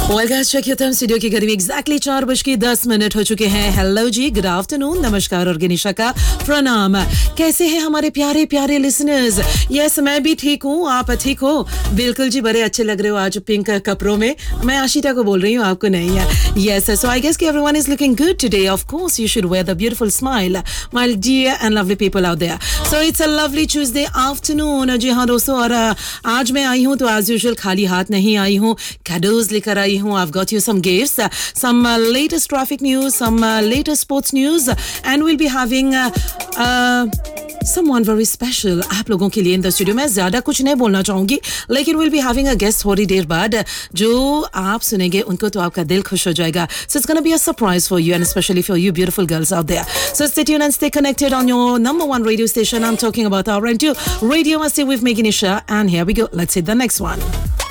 Well guys, check your time. Studio के करीब exactly 4:10 हो चुके हैं। हेलो जी, गुड आफ्टरनून, नमस्कार और गिनिशा का प्रणाम। कैसे हैं हमारे प्यारे प्यारे लिसनर्स? यस, मैं भी ठीक हूँ, आप ठीक हो? बिल्कुल जी, बड़े अच्छे लग रहे हो आज पिंक कपड़ों में। मैं आशिता को बोल रही हूँ, आपको नहीं है। यस, सो आई गेस कि everyone is looking good today. Of course you should where the beautiful smile, my dear and lovely people out there. So it's a lovely Tuesday afternoon. जी हाँ दोस्तों, और आज मैं आई हूँ तो एज यूजुअल खाली हाथ नहीं आई हूँ, कैडोज लेकर आई हूँ। I've got you some gifts, some latest traffic news, some latest sports news, and we'll be having someone very special आप लोगों के लिए in the studio. मैं ज़्यादा कुछ नहीं बोलना चाहूँगी, लेकिन we'll be having a guest थोड़ी देर बाद जो आप सुनेंगे उनको तो आपका दिल खुश हो जाएगा. So it's gonna be a surprise for you, and especially for you beautiful girls out there. So stay tuned and stay connected on your number one radio station. I'm talking about our Radio Masti with Meghnisha, and here we go. Let's hit the next one.